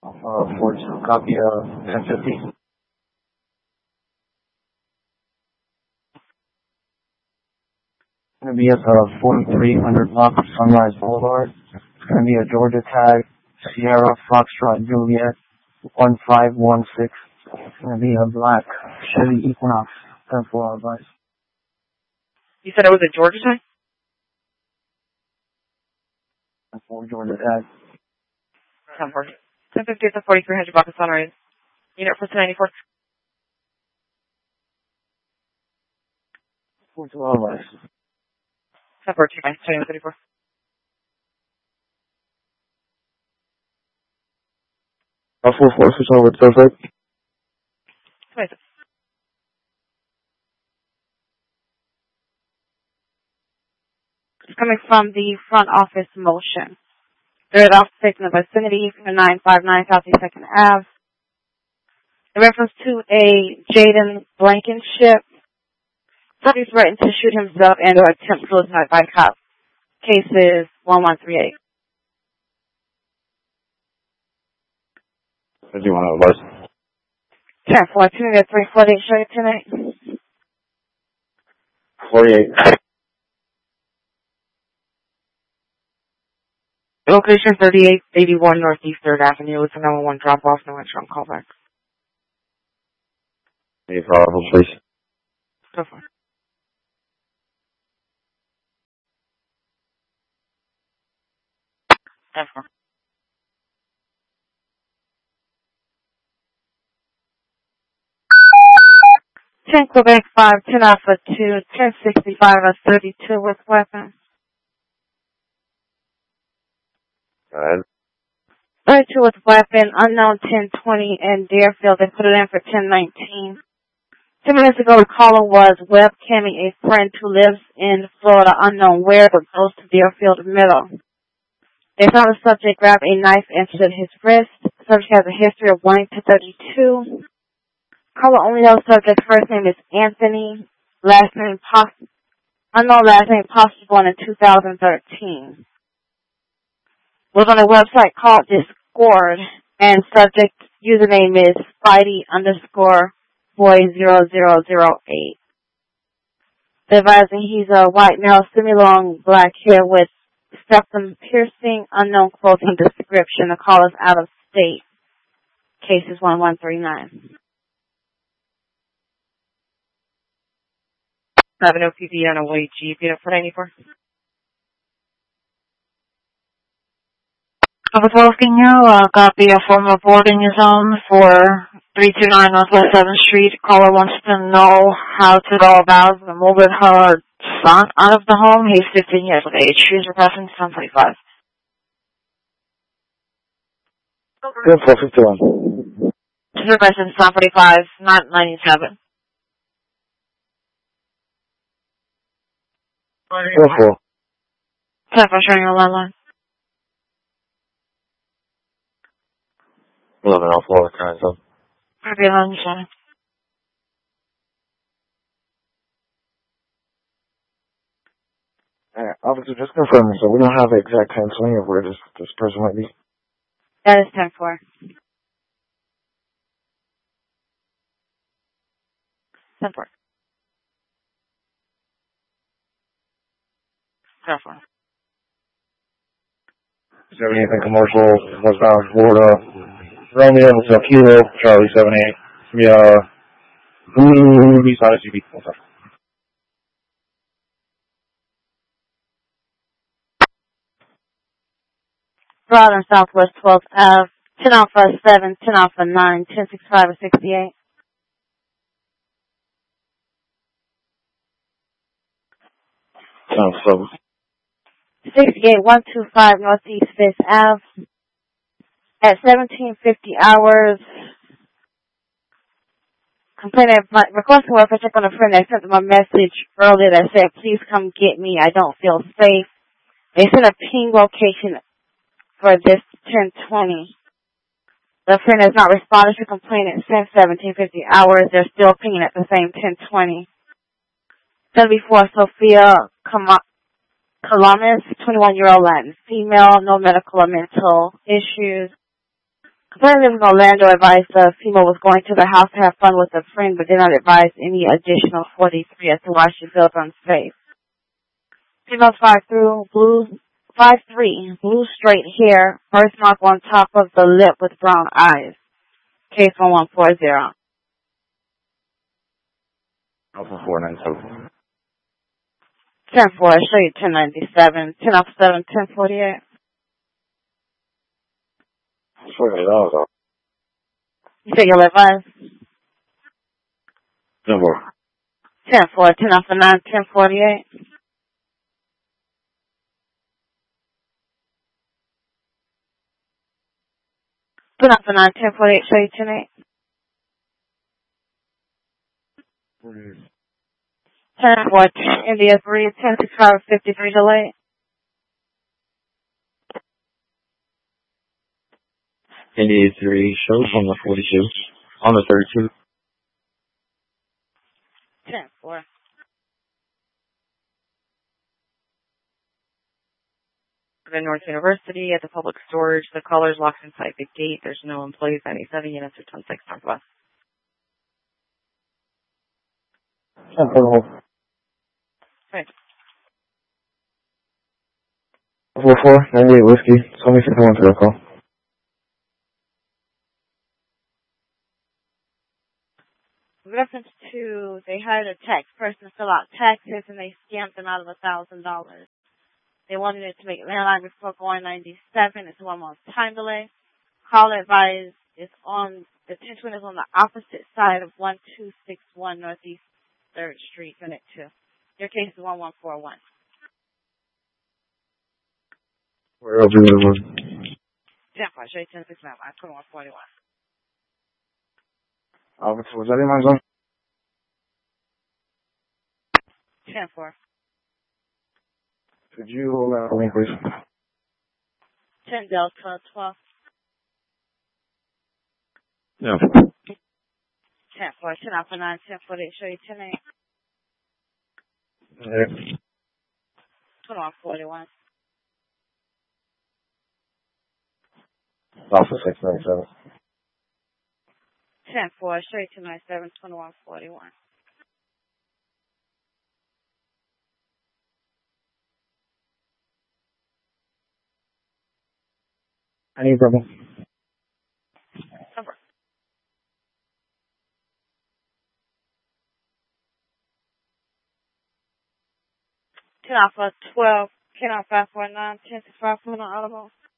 Ford, copy 1050. Going to be at 4300 block of Sunrise Boulevard. It's going to be a Georgia tag, Sierra Foxtrot Juliet 1516. It's going to be a black Chevy Equinox 10-4 advice. You said it was a Georgia tag? 10-4 Georgia tag. 10-4. 1050 at the 4300 block of Sunrise. Unit for 294. 4-2 advice. 10-4, 2-9, 294. 4-4, switch over to Thursday. 26. It's coming from the front office motion. They're at office in the vicinity from 959 Southeast 2nd Ave. In reference to a Jaden Blankenship, somebody threatened to shoot himself and or attempt suicide by cop. Case is 1138. Do you want to advise? 10-4, 348, show you 10-8. 48. Location 3881 Northeast 3rd Avenue. It's a 911 drop-off, no insurance callback. Any problem, please? Go for it. Go 10 Quebec 5, 10 Alpha 2, 1065 at 32 with weapon. Go ahead. 32 with weapon, unknown 1020 in Deerfield. They put it in for 1019. 2 minutes ago, the caller was webcamming a friend who lives in Florida, unknown where, but goes to Deerfield Middle. They found the subject grab a knife and slit his wrist. The subject has a history of wanting to 32. Caller only knows subject's first name is Anthony, last name unknown last name possibly born in 2013. Was on a website called Discord, and subject username is Spidey_boy0008. They're advising he's a white male, semi-long black hair with septum piercing, unknown clothing description. The caller's out of state. Case is 1139. I have an OPD on a white Jeep. Unit for 94. I was asking you a copy of form reporting is on for 329 Northwest 7th Street. Caller wants to know how to go about removing her son out of the home. He's 15 years of age. She's requesting 1045. Good, 451. She's requesting 1045, not 97. 4-4. 10 for showing your landline. 11 off lower current zone. Copy 11, Officer, just confirming, so we don't have the exact time swing of where this person might be. That is 10-4. 10-4. 10-4. Is there anything commercial, westbound Florida? Romeo, Hotel Kilo, Charlie 78. Yeah, beside SUV. What's up? Broad Southwest 12th Ave, 10 Alpha 7, 10 Alpha 9, 1065 or 68. Sounds so. 68 125 Northeast 5th Ave. At 1750 hours, complainant requesting welfare check on a friend that sent them a message earlier that said, please come get me, I don't feel safe. They sent a ping location for this 1020. The friend has not responded to complainant since 1750 hours. They're still pinging at the same 1020. Then before Sophia Calamis, 21-year-old Latin female, no medical or mental issues. Representative Orlando advised FEMA was going to the house to have fun with a friend, but did not advise any additional 43 as to why she felt unsafe. Female 5'3", blue straight hair, birthmark on top of the lip with brown eyes. Case 1140. Alpha 497. 10-4, I show you 1097. 10 off 7, 1048. $40. You say you'll advise? 10-4. 10-4, 10 off 9, 1048. Put off 9, 1048, show you 10-8. 10-4, India 3, 10-65, 53 delay. India 3 shows on the 42. On the 32. 10-4. The North University at the public storage. The caller's locked inside the gate. There's no employees. 97 units or 26 Northwest. 10-4. Right. 44, 98 whiskey. Tell me if you want to call. In reference to, they hired a tax person to fill out taxes and they scammed them out of $1,000. They wanted it to make landline before going 97. It's a 1 month time delay. Call advised is on, the attention is on the opposite side of 1261 Northeast 3rd Street, Unit 2. Your case is 1141. Where else you live? Yeah, I'll show you 1069. I put 141. Was that in my zone? 10-4. Could you hold out for me, please? 10 Delta 12. Yeah. 10-4. 10 Alpha 9, 10-48. Show you 10-8. Yeah. 2141. Alpha 697. 10-4. Show you 297. 2141. Any problem? Number. 10 Alpha 12. 10 Alpha 549. 10 6 5 Audible.